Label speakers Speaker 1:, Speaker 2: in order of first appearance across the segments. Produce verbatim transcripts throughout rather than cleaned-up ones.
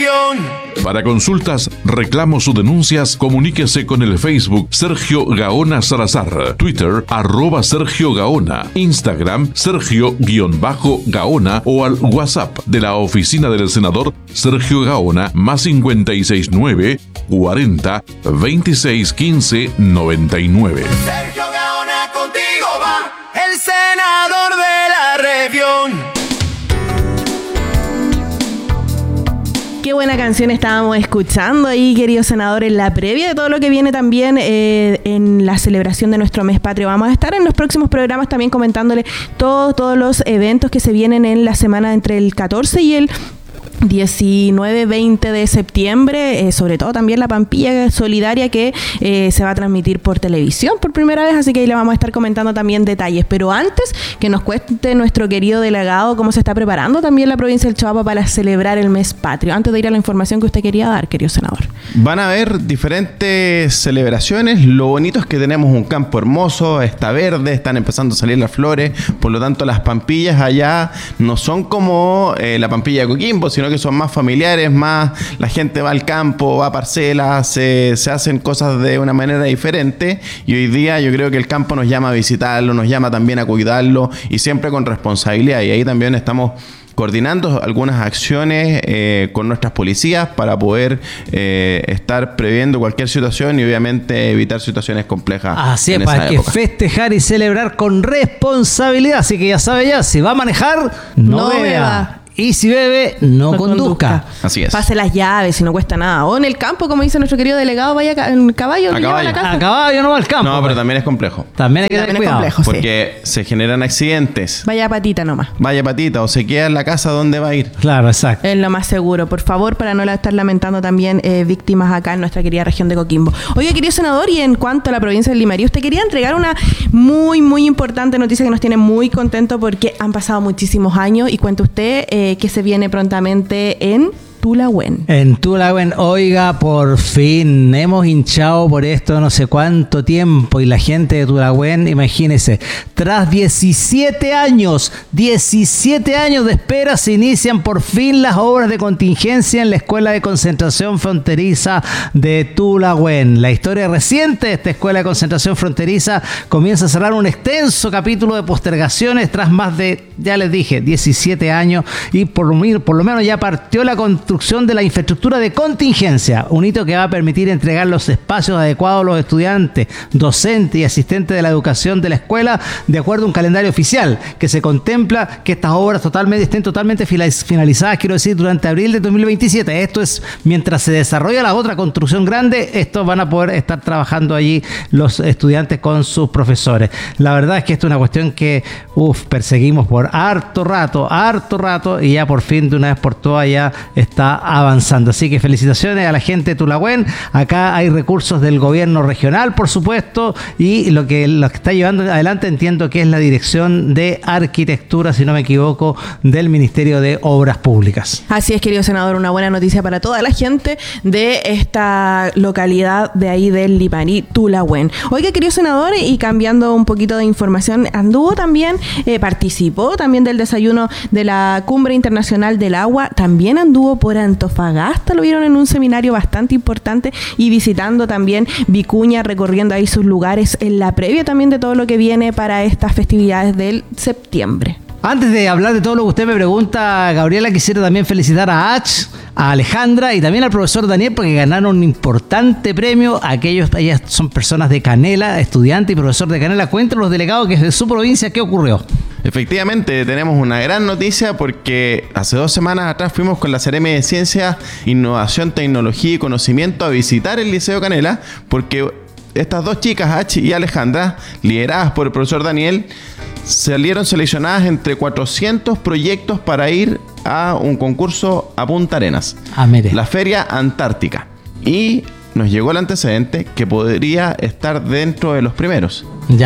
Speaker 1: región.
Speaker 2: Para consultas, reclamos o denuncias, comuníquese con el Facebook Sergio Gaona Salazar, Twitter arroba Sergio Gaona, Instagram Sergio-Gaona o al WhatsApp de la oficina del senador Sergio Gaona más cincuenta y seis nueve cuarenta veintiséis quince noventa y nueve.
Speaker 1: Sergio Gaona contigo va, el senador de la región.
Speaker 3: Qué buena canción estábamos escuchando ahí, querido senador, en la previa de todo lo que viene también eh, en la celebración de nuestro mes patrio. Vamos a estar en los próximos programas también comentándole todos, todos los eventos que se vienen en la semana entre el catorce y el diecinueve veinte de septiembre, eh, sobre todo también la Pampilla Solidaria que eh, se va a transmitir por televisión por primera vez, así que ahí le vamos a estar comentando también detalles. Pero antes que nos cuente nuestro querido delegado cómo se está preparando también la provincia del Choapa para celebrar el mes patrio, antes de ir a la información que usted quería dar, querido senador.
Speaker 4: Van a haber diferentes celebraciones. Lo bonito es que tenemos un campo hermoso, está verde, están empezando a salir las flores, por lo tanto las pampillas allá no son como eh, la Pampilla de Coquimbo, sino que son más familiares, más la gente va al campo, va a parcelas, se, se hacen cosas de una manera diferente, y hoy día yo creo que el campo nos llama a visitarlo, nos llama también a cuidarlo, y siempre con responsabilidad, y ahí también estamos coordinando algunas acciones eh, con nuestras policías para poder eh, estar previendo cualquier situación y obviamente evitar situaciones complejas.
Speaker 5: Así es, para que festejar y celebrar con responsabilidad. Así que ya sabe ya, si va a manejar, no, no beba. beba. Y si bebe, no, no conduzca. conduzca.
Speaker 4: Así es.
Speaker 3: Pase las llaves y no cuesta nada. O en el campo, como dice nuestro querido delegado, vaya en caballo.
Speaker 4: A caballo.
Speaker 3: A, la casa.
Speaker 5: a caballo no va al campo.
Speaker 4: No, pero también es complejo.
Speaker 5: También hay que tener cuidado.
Speaker 3: Complejo,
Speaker 4: porque sí. se generan accidentes.
Speaker 3: Vaya patita nomás.
Speaker 4: Vaya patita o se queda en la casa donde va a ir.
Speaker 5: Claro, exacto.
Speaker 3: Es lo más seguro. Por favor, para no estar lamentando también eh, víctimas acá en nuestra querida región de Coquimbo. Oye, querido senador, y en cuanto a la provincia del Limarí, usted quería entregar una muy, muy importante noticia que nos tiene muy contentos porque han pasado muchísimos años y cuenta usted eh, que se viene pronto en Tulahuén.
Speaker 5: En Tulahuén, oiga, por fin hemos hinchado por esto no sé cuánto tiempo y la gente de Tulahuén, imagínense, tras diecisiete años, diecisiete años de espera, se inician por fin las obras de contingencia en la Escuela de Concentración Fronteriza de Tulahuén. La historia reciente de esta Escuela de Concentración Fronteriza comienza a cerrar un extenso capítulo de postergaciones tras más de, ya les dije, diecisiete años, y por lo, por lo menos ya partió la construcción de la infraestructura de contingencia, un hito que va a permitir entregar los espacios adecuados a los estudiantes, docentes y asistentes de la educación de la escuela de acuerdo a un calendario oficial que se contempla que estas obras totalmente estén totalmente finalizadas, quiero decir, durante abril de dos mil veintisiete. Esto es mientras se desarrolla la otra construcción grande, estos van a poder estar trabajando allí los estudiantes con sus profesores. La verdad es que esto es una cuestión que uf, perseguimos por harto rato, harto rato, y ya por fin de una vez por todas ya está avanzando. Así que felicitaciones a la gente de Tulahuén. Acá hay recursos del gobierno regional, por supuesto, y lo que, lo que está llevando adelante entiendo que es la Dirección de Arquitectura, si no me equivoco, del Ministerio de Obras Públicas.
Speaker 3: Así es, querido senador, una buena noticia para toda la gente de esta localidad de ahí del Limarí, Tulahuén. Oiga, querido senador, y cambiando un poquito de información, anduvo también, eh, participó también del desayuno de la Cumbre Internacional del Agua, también anduvo por Antofagasta, lo vieron en un seminario bastante importante, y visitando también Vicuña, recorriendo ahí sus lugares en la previa también de todo lo que viene para estas festividades del septiembre.
Speaker 5: Antes de hablar de todo lo que usted me pregunta, Gabriela, quisiera también felicitar a Ach, a Alejandra y también al profesor Daniel porque ganaron un importante premio. Aquellos, ellas son personas de Canela, estudiante y profesor de Canela. Cuéntanos, los delegados, que es de su provincia, ¿qué ocurrió?
Speaker 4: Efectivamente, tenemos una gran noticia porque hace dos semanas atrás fuimos con la Seremi de Ciencia, Innovación, Tecnología y Conocimiento a visitar el Liceo Canela, porque estas dos chicas, Ach y Alejandra, lideradas por el profesor Daniel, salieron seleccionadas entre cuatrocientos proyectos para ir a un concurso a Punta Arenas,
Speaker 5: ah, mire.
Speaker 4: la Feria Antártica. Y nos llegó el antecedente que podría estar dentro de los primeros.
Speaker 5: Ya.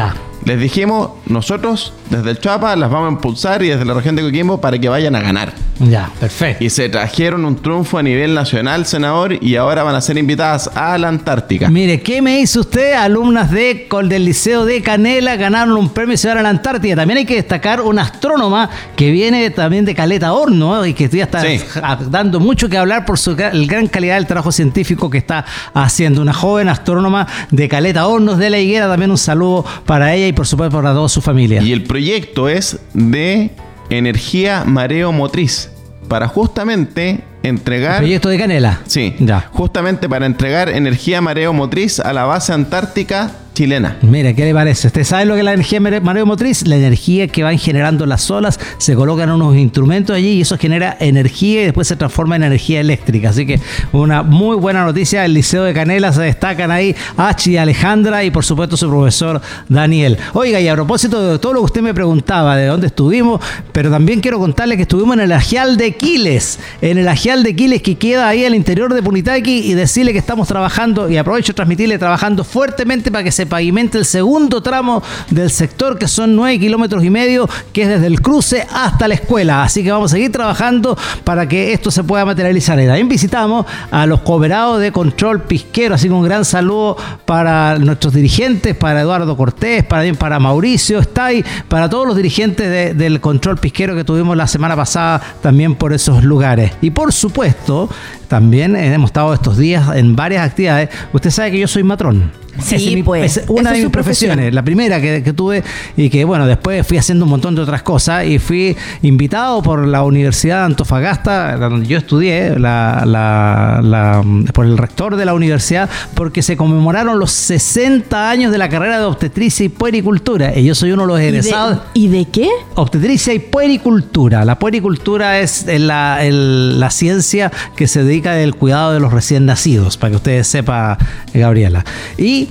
Speaker 4: Les dijimos, nosotros desde el Chuapa las vamos a impulsar y desde la región de Coquimbo para que vayan a ganar.
Speaker 5: Ya, perfecto.
Speaker 4: Y se trajeron un triunfo a nivel nacional, senador, y ahora van a ser invitadas a la Antártica.
Speaker 5: Mire, ¿qué me dice usted? Alumnas de, del Liceo de Canela ganaron un premio y se van a la Antártida. También hay que destacar una astrónoma que viene también de Caleta Horno, ¿no? Y que ya está
Speaker 4: Sí.
Speaker 5: dando mucho que hablar por su el gran calidad del trabajo científico que está haciendo. Una joven astrónoma de Caleta Hornos de la Higuera. También un saludo para ella y por supuesto para toda su familia.
Speaker 4: Y el proyecto es de energía mareo motriz para justamente entregar...
Speaker 5: Proyecto de Canela.
Speaker 4: Sí,
Speaker 5: Ya.
Speaker 4: justamente para entregar energía mareo motriz a la base antártica chilena.
Speaker 5: Mira, ¿qué le parece? ¿Usted sabe lo que es la energía mareomotriz? La energía que van generando las olas, se colocan unos instrumentos allí y eso genera energía y después se transforma en energía eléctrica. Así que una muy buena noticia. El Liceo de Canela se destacan ahí H y Alejandra y por supuesto su profesor Daniel. Oiga, y a propósito de todo lo que usted me preguntaba, de dónde estuvimos, pero también quiero contarle que estuvimos en el Ajial de Quiles, en el Ajial de Quiles que queda ahí al interior de Punitaqui y decirle que estamos trabajando, y aprovecho de transmitirle, trabajando fuertemente para que se pavimente el segundo tramo del sector, que son nueve kilómetros y medio, que es desde el cruce hasta la escuela. Así que vamos a seguir trabajando para que esto se pueda materializar. Y también visitamos a los cooperados de control pisquero, así que un gran saludo para nuestros dirigentes, para Eduardo Cortés, para, para Mauricio Stay, para todos los dirigentes de, del control pisquero que tuvimos la semana pasada también por esos lugares. Y por supuesto, también hemos estado estos días en varias actividades. Usted sabe que yo soy matrón.
Speaker 3: Sí,
Speaker 5: es mi,
Speaker 3: pues,
Speaker 5: es una
Speaker 3: esa
Speaker 5: de
Speaker 3: es
Speaker 5: mis
Speaker 3: su profesión.
Speaker 5: profesiones, la primera que, que tuve, y que bueno, después fui haciendo un montón de otras cosas y fui invitado por la Universidad de Antofagasta, donde yo estudié, la, la, la, por el rector de la universidad, porque se conmemoraron los sesenta años de la carrera de obstetricia y puericultura, y yo soy uno de los egresados.
Speaker 3: ¿Y de, ¿Y de qué?
Speaker 5: Obstetricia y puericultura. La puericultura es la, el, la ciencia que se dedica al cuidado de los recién nacidos, para que ustedes sepan, Gabriela. Y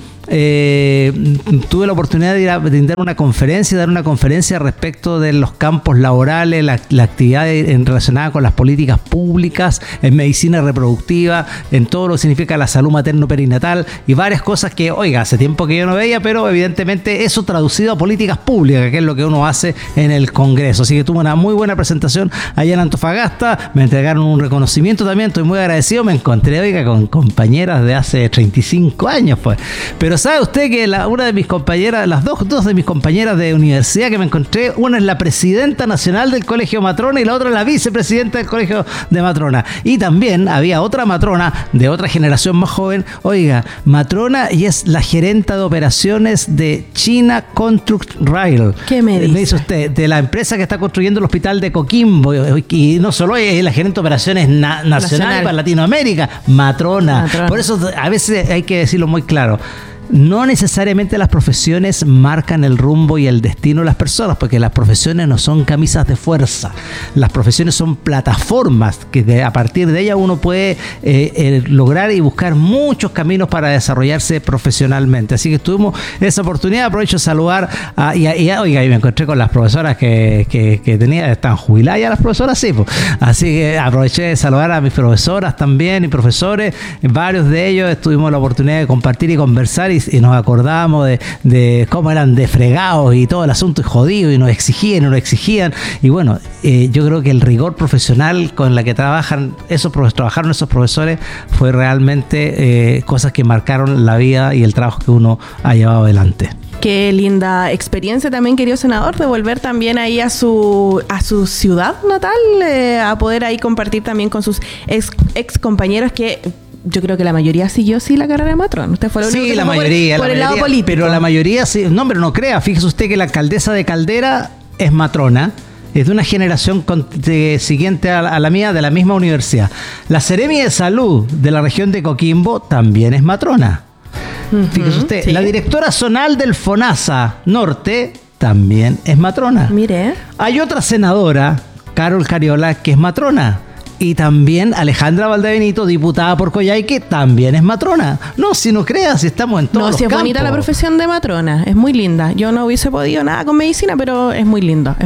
Speaker 5: Eh, tuve la oportunidad de ir a brindar una conferencia, dar una conferencia respecto de los campos laborales, la, la actividad en, relacionada con las políticas públicas, en medicina reproductiva, en todo lo que significa la salud materno-perinatal y varias cosas que, oiga, hace tiempo que yo no veía, pero evidentemente eso traducido a políticas públicas, que es lo que uno hace en el Congreso. Así que tuve una muy buena presentación allá en Antofagasta, me entregaron un reconocimiento también, estoy muy agradecido, me encontré, oiga, con compañeras de hace treinta y cinco años, pues, pero ¿sabe usted que la, una de mis compañeras, las dos, dos de mis compañeras de universidad que me encontré, una es la presidenta nacional del Colegio Matrona y la otra es la vicepresidenta del Colegio de Matrona? Y también había otra matrona de otra generación más joven, oiga, matrona, y es la gerenta de operaciones de China Construct Rail.
Speaker 3: ¿Qué me dice?
Speaker 5: Me dice usted, de la empresa que está construyendo el hospital de Coquimbo, y no solo ella, es la gerente de operaciones na- nacional,
Speaker 3: Nacional.
Speaker 5: para Latinoamérica, matrona.
Speaker 3: Matrona.
Speaker 5: Por eso a veces hay que decirlo muy claro. No necesariamente las profesiones marcan el rumbo y el destino de las personas, porque las profesiones no son camisas de fuerza. Las profesiones son plataformas que de, a partir de ellas uno puede eh, eh, lograr y buscar muchos caminos para desarrollarse profesionalmente. Así que tuvimos esa oportunidad. Aprovecho de saludar a, y, a, y a, oiga, y me encontré con las profesoras que, que, que tenía, están jubiladas ya las profesoras, sí, pues. Así que aproveché de saludar a mis profesoras también y profesores. Varios de ellos tuvimos la oportunidad de compartir y conversar y y nos acordamos de, de cómo eran de fregados y todo el asunto es jodido y nos exigían y nos exigían y bueno, eh, yo creo que el rigor profesional con la que trabajan esos trabajaron esos profesores fue realmente eh, cosas que marcaron la vida y el trabajo que uno ha llevado adelante.
Speaker 3: Qué linda experiencia también, querido senador, de volver también ahí a su a su ciudad natal, eh, a poder ahí compartir también con sus ex, ex compañeros que yo creo que la mayoría siguió sí la carrera de matrón. Usted fue lo único
Speaker 5: Sí,
Speaker 3: que
Speaker 5: la
Speaker 3: fue por-
Speaker 5: mayoría.
Speaker 3: por,
Speaker 5: la
Speaker 3: el
Speaker 5: mayoría,
Speaker 3: lado político.
Speaker 5: Pero la mayoría, sí, no, pero no crea. Fíjese usted que la alcaldesa de Caldera es matrona. Es de una generación con, de, siguiente a, a la mía, de la misma universidad. La Seremi de Salud de la región de Coquimbo también es matrona.
Speaker 3: Ujú,
Speaker 5: Fíjese usted,
Speaker 3: sí.
Speaker 5: la directora zonal del FONASA Norte también es matrona.
Speaker 3: Mire.
Speaker 5: Hay otra senadora, Carol Cariola, que es matrona. Y también Alejandra Valdebenito, diputada por Coyhaique, también es matrona. No, si no creas, si estamos en todos
Speaker 3: No,
Speaker 5: los
Speaker 3: si es bonita la
Speaker 5: campos.
Speaker 3: profesión de matrona, es muy linda. Yo no hubiese podido nada con medicina, pero es muy linda.